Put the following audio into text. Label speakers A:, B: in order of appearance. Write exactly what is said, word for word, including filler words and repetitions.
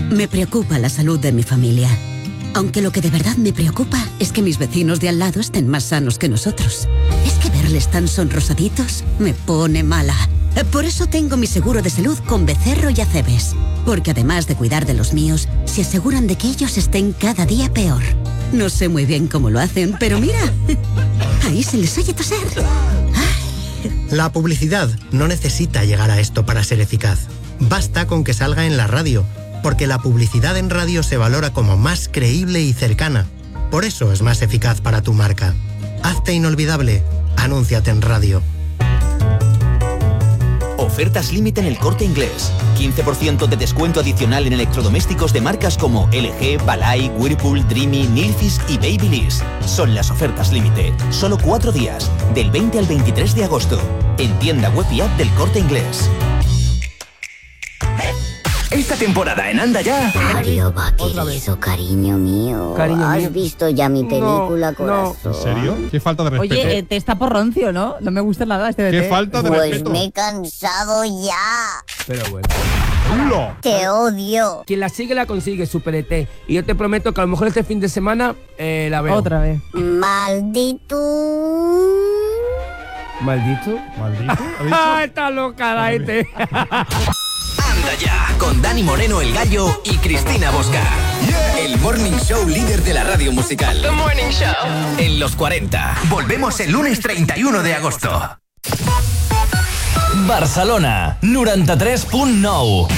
A: Me preocupa la salud de mi familia. Aunque lo que de verdad me preocupa es que mis vecinos de al lado estén más sanos que nosotros. Es que verles tan sonrosaditos me pone mala. Por eso tengo mi seguro de salud con Becerro y Acebes. Porque además de cuidar de los míos, se aseguran de que ellos estén cada día peor. No sé muy bien cómo lo hacen, pero mira, ahí se les oye toser. Ay.
B: La publicidad no necesita llegar a esto para ser eficaz. Basta con que salga en la radio, porque la publicidad en radio se valora como más creíble y cercana. Por eso es más eficaz para tu marca. Hazte inolvidable. Anúnciate en radio.
C: Ofertas límite en El Corte Inglés. quince por ciento de descuento adicional en electrodomésticos de marcas como L G, Balay, Whirlpool, Dreamy, Nilfisk y Babyliss. Son las ofertas límite. Solo cuatro días, del veinte al veintitrés de agosto. En tienda web y app del Corte Inglés.
D: Esta temporada en Anda Ya.
E: Mario Vaquerizo, cariño mío.
F: Cariño
E: ¿Has
F: mío.
E: visto ya mi película,
F: No,
E: corazón?
F: no.
G: ¿En serio? Qué falta de respeto.
H: Oye, eh, te está por roncio, ¿no? No me gusta nada este B T.
G: Qué falta de
E: Pues
G: respeto.
E: me he cansado ya.
F: Pero bueno.
G: ¡Culo!
E: Te odio.
F: Quien la sigue la consigue, Super E T. Y yo te prometo que a lo mejor este fin de semana eh, la veo.
H: Otra vez.
E: Maldito.
F: ¿Maldito?
G: ¿Maldito? ¿Ha dicho?
F: ¡Ah, está loca la E T!
D: Anda Ya, con Dani Moreno el Gallo y Cristina Bosca. El Morning Show líder de la radio musical.
I: The Morning Show.
D: En los cuarenta. Volvemos el lunes treinta y uno de agosto.
J: Barcelona, noranta-tres punt nou.